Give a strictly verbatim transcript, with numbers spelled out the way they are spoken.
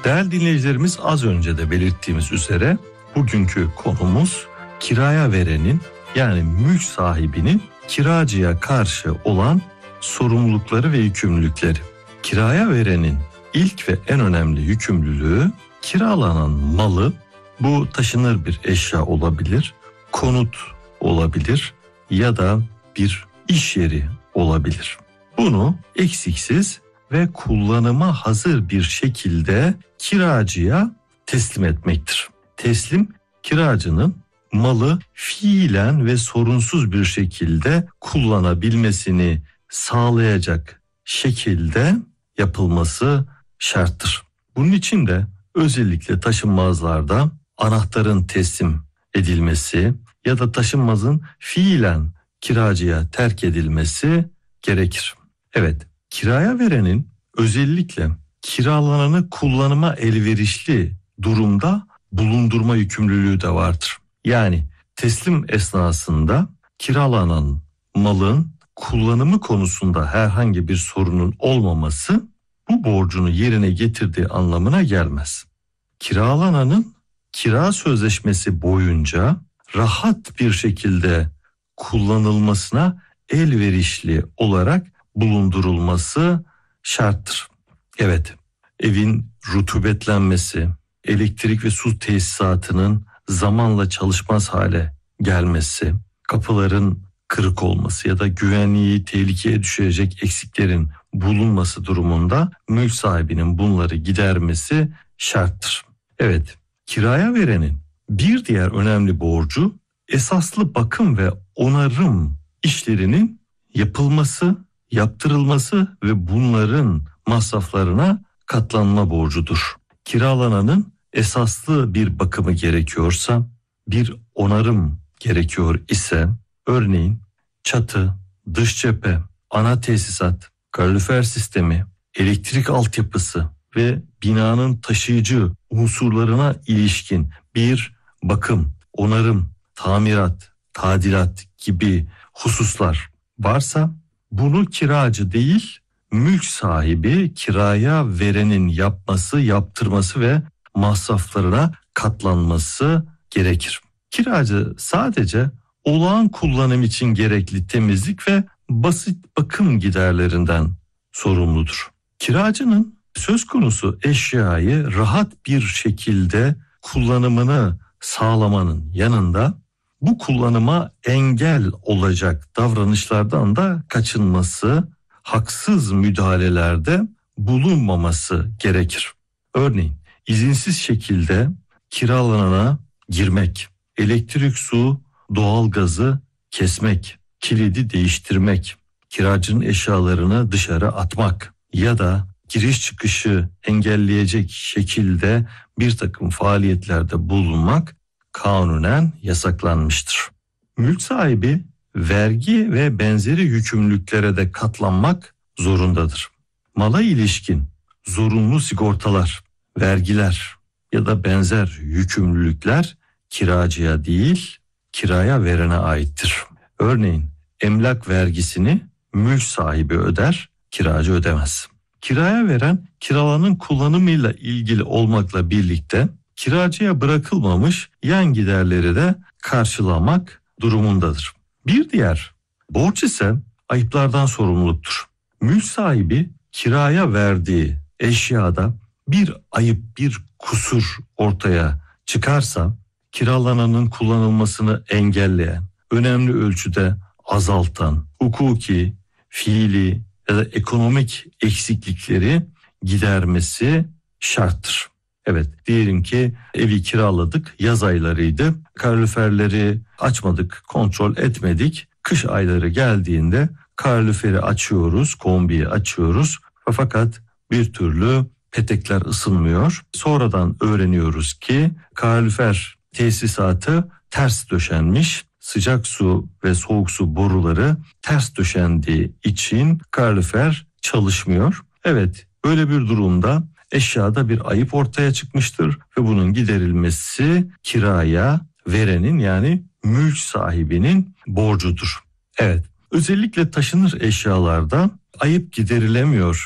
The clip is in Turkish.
Değerli dinleyicilerimiz, az önce de belirttiğimiz üzere bugünkü konumuz kiraya verenin, yani mülk sahibinin kiracıya karşı olan sorumlulukları ve yükümlülükleri. Kiraya verenin ilk ve en önemli yükümlülüğü kiralanan malı, bu taşınır bir eşya olabilir, konut olabilir ya da bir iş yeri olabilir. Bunu eksiksiz ve kullanıma hazır bir şekilde kiracıya teslim etmektir. Teslim, kiracının malı fiilen ve sorunsuz bir şekilde kullanabilmesini sağlayacak şekilde yapılması şarttır. Bunun için de özellikle taşınmazlarda anahtarın teslim edilmesi ya da taşınmazın fiilen kiracıya terk edilmesi gerekir. Evet, kiraya verenin özellikle kiralananı kullanıma elverişli durumda bulundurma yükümlülüğü de vardır. Yani teslim esnasında kiralanan malın kullanımı konusunda herhangi bir sorunun olmaması bu borcunu yerine getirdiği anlamına gelmez. Kiralananın kira sözleşmesi boyunca rahat bir şekilde kullanılmasına elverişli olarak bulundurulması şarttır. Evet, evin rutubetlenmesi, elektrik ve su tesisatının zamanla çalışmaz hale gelmesi, kapıların kırık olması ya da güvenliği tehlikeye düşürecek eksiklerin bulunması durumunda mülk sahibinin bunları gidermesi şarttır. Evet, kiraya verenin bir diğer önemli borcu esaslı bakım ve onarım işlerinin yapılması, yaptırılması ve bunların masraflarına katlanma borcudur. Kiralananın esaslı bir bakımı gerekiyorsa, bir onarım gerekiyor ise, örneğin çatı, dış cephe, ana tesisat, kalorifer sistemi, elektrik altyapısı ve binanın taşıyıcı unsurlarına ilişkin bir bakım, onarım, tamirat, tadilat gibi hususlar varsa bunu kiracı değil, mülk sahibi kiraya verenin yapması, yaptırması ve masraflarına katlanması gerekir. Kiracı sadece olağan kullanım için gerekli temizlik ve basit bakım giderlerinden sorumludur. Kiracının söz konusu eşyayı rahat bir şekilde kullanımını sağlamanın yanında bu kullanıma engel olacak davranışlardan da kaçınması, haksız müdahalelerde bulunmaması gerekir. Örneğin izinsiz şekilde kiralanana girmek, elektrik, su, doğalgazı kesmek, kilidi değiştirmek, kiracının eşyalarını dışarı atmak ya da giriş çıkışı engelleyecek şekilde bir takım faaliyetlerde bulunmak kanunen yasaklanmıştır. Mülk sahibi vergi ve benzeri yükümlülüklere de katlanmak zorundadır. Mala ilişkin zorunlu sigortalar, vergiler ya da benzer yükümlülükler kiracıya değil, kiraya verene aittir. Örneğin emlak vergisini mülk sahibi öder, kiracı ödemez. Kiraya veren kiralanın kullanımıyla ilgili olmakla birlikte kiracıya bırakılmamış yan giderleri de karşılamak durumundadır. Bir diğer borç ise ayıplardan sorumluluktur. Mülk sahibi kiraya verdiği eşyada bir ayıp, bir kusur ortaya çıkarsa kiralananın kullanılmasını engelleyen, önemli ölçüde azaltan, hukuki, fiili ya da ekonomik eksiklikleri gidermesi şarttır. Evet, diyelim ki evi kiraladık, yaz aylarıydı, kaloriferleri açmadık, kontrol etmedik. Kış ayları geldiğinde kaloriferi açıyoruz, kombiyi açıyoruz fakat bir türlü petekler ısınmıyor. Sonradan öğreniyoruz ki kalorifer tesisatı ters döşenmiş, sıcak su ve soğuk su boruları ters döşendiği için kalorifer çalışmıyor. Evet, böyle bir durumda eşyada bir ayıp ortaya çıkmıştır ve bunun giderilmesi kiraya verenin, yani mülk sahibinin borcudur. Evet, özellikle taşınır eşyalarda ayıp giderilemiyor